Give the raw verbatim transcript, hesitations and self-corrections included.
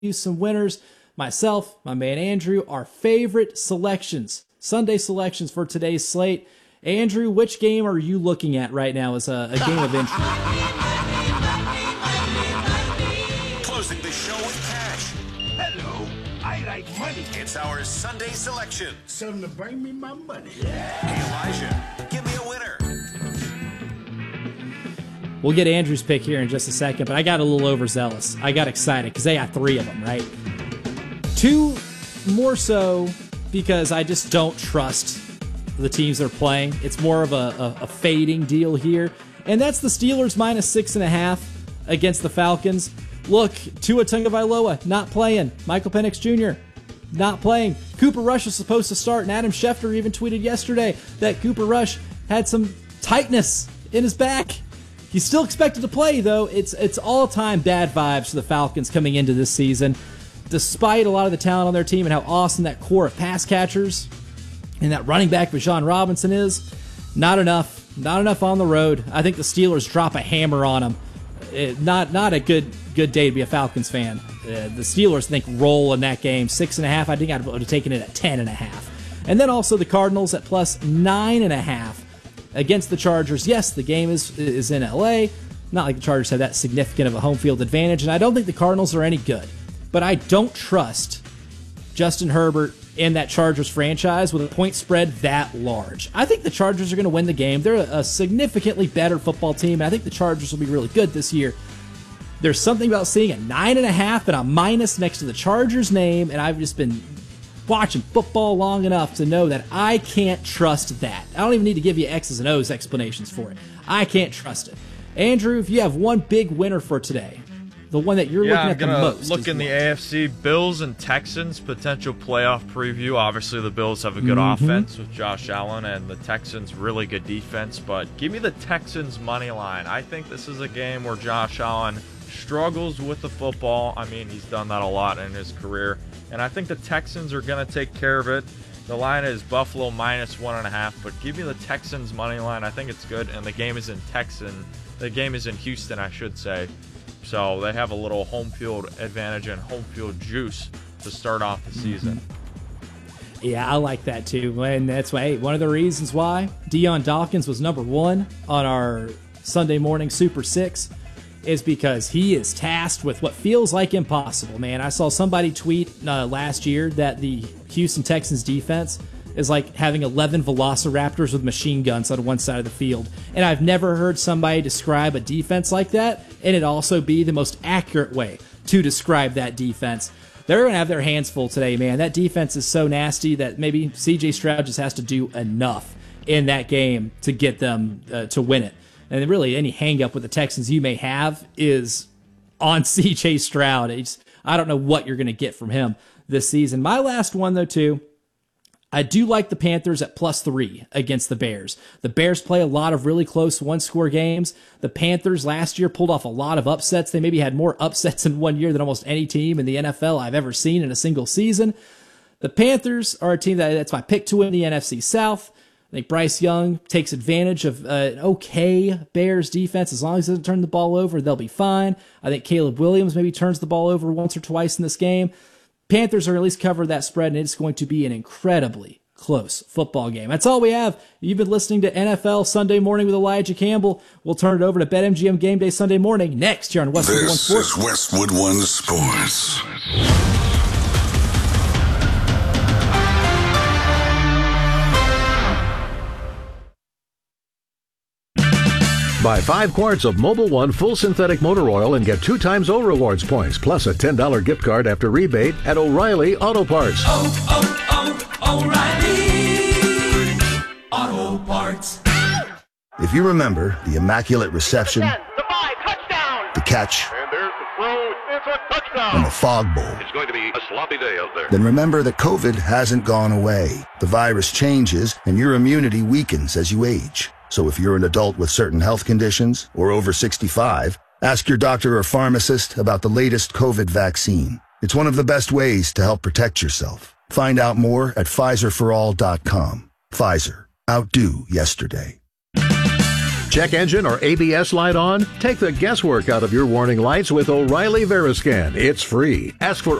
you some winners. Myself, my man Andrew, our favorite selections, Sunday selections for today's slate. Andrew, which game are you looking at right now as a, a game of interest? Closing the show with cash. Hello, I like money. It's our Sunday selection. Something to bring me my money. Hey, Elijah, give me a winner. We'll get Andrew's pick here in just a second, but I got a little overzealous. I got excited because they got three of them, right? Two more so because I just don't trust the teams they're playing. It's more of a, a, a fading deal here. And that's the Steelers minus six and a half against the Falcons. Look, Tua Tagovailoa not playing. Michael Penix Junior not playing. Cooper Rush was supposed to start, and Adam Schefter even tweeted yesterday that Cooper Rush had some tightness in his back. He's still expected to play, though. It's it's all-time bad vibes for the Falcons coming into this season. Despite a lot of the talent on their team and how awesome that core of pass catchers and that running back Bijan Robinson is, not enough. Not enough on the road. I think the Steelers drop a hammer on them. It, not not a good good day to be a Falcons fan. Uh, the Steelers, I think, roll in that game. Six and a half. I think I would have taken it at ten and a half. And then also the Cardinals at plus nine and a half against the Chargers. Yes, the game is is in L A. Not like the Chargers have that significant of a home field advantage, and I don't think the Cardinals are any good. But I don't trust Justin Herbert in that Chargers franchise with a point spread that large. I think the Chargers are going to win the game. They're a significantly better football team, and I think the Chargers will be really good this year. There's something about seeing a nine and a half and a minus next to the Chargers name, and I've just been watching football long enough to know that I can't trust that. I don't even need to give you X's and O's explanations for it. I can't trust it. Andrew, if you have one big winner for today, the one that you're yeah, looking I'm at the gonna most. Look in the A F C, Bills and Texans potential playoff preview. Obviously, the Bills have a good mm-hmm. offense with Josh Allen, and the Texans really good defense. But give me the Texans money line. I think this is a game where Josh Allen struggles with the football. I mean, he's done that a lot in his career, and I think the Texans are gonna take care of it. The line is Buffalo minus one and a half, but give me the Texans money line. I think it's good, and the game is in Texan. The game is in Houston, I should say. So they have a little home field advantage and home field juice to start off the season. Yeah, I like that too. And that's why, hey, one of the reasons why Deion Dawkins was number one on our Sunday morning Super Six is because he is tasked with what feels like impossible, man. I saw somebody tweet uh, last year that the Houston Texans defense is like having eleven velociraptors with machine guns on one side of the field. And I've never heard somebody describe a defense like that, and it also be the most accurate way to describe that defense. They're going to have their hands full today, man. That defense is so nasty that maybe C J Stroud just has to do enough in that game to get them uh, to win it. And really, any hang-up with the Texans you may have is on C J Stroud. It's, I don't know what you're going to get from him this season. My last one, though, too, I do like the Panthers at plus three against the Bears. The Bears play a lot of really close one-score games. The Panthers last year pulled off a lot of upsets. They maybe had more upsets in one year than almost any team in the N F L I've ever seen in a single season. The Panthers are a team that that's my pick to win the N F C South. I think Bryce Young takes advantage of uh, an okay Bears defense. As long as he doesn't turn the ball over, they'll be fine. I think Caleb Williams maybe turns the ball over once or twice in this game. Panthers are at least cover that spread, and it's going to be an incredibly close football game. That's all we have. You've been listening to N F L Sunday Morning with Elijah Campbell. We'll turn it over to BetMGM Game Day Sunday Morning next here on Westwood One Sports. This is Westwood One Sports. Buy five quarts of Mobil One full synthetic motor oil and get two times O Rewards points, plus a ten dollars gift card after rebate at O'Reilly Auto Parts. Oh, oh, oh, O'Reilly Auto Parts. If you remember the immaculate reception, ten, the five, touchdown, the catch, and there's the throw, it's a touchdown, and the fog bowl, it's going to be a sloppy day out there. Then remember that COVID hasn't gone away. The virus changes, and your immunity weakens as you age. So if you're an adult with certain health conditions or over sixty-five, ask your doctor or pharmacist about the latest COVID vaccine. It's one of the best ways to help protect yourself. Find out more at Pfizer for all dot com. Pfizer. Outdo yesterday. Check engine or A B S light on? Take the guesswork out of your warning lights with O'Reilly Veriscan. It's free. Ask for